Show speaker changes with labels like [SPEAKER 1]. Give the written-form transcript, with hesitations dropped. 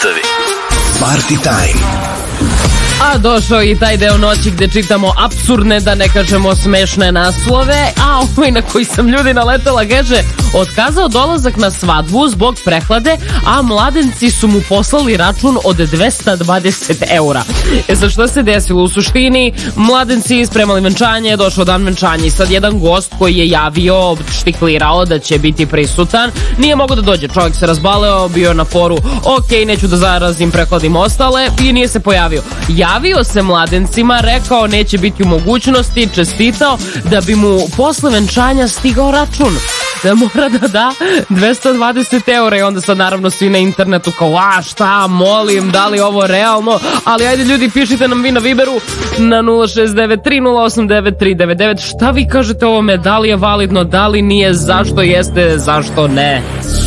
[SPEAKER 1] hitovi. Party Time.
[SPEAKER 2] A došao i taj deo noći gde čitamo apsurdne, da ne kažemo smešne naslove, a ovaj na koji sam ljudi naletela kaže: otkazao dolazak na svadbu zbog prehlade, a mladenci su mu poslali račun od 220 eura. Sad što se desilo? U suštini, mladenci spremali venčanje, došao dan venčanja i sad jedan gost koji je javio, štiklirao da će biti prisutan, nije mogao da dođe. Čovjek se razbaleo, bio na foru, ok, neću da zarazim, prehladim ostale, i nije se pojavio. Javio se mladencima, rekao neće biti u mogućnosti, čestitao, da bi mu posle venčanja stigao račun, da mora da da 220 eura. I onda sad naravno svi na internetu kao, a šta, molim, da li ovo realno? Ali ajde ljudi, pišite nam vi na Viberu na 069308999 šta vi kažete o ovome, da li je validno, da li nije, zašto jeste, zašto ne.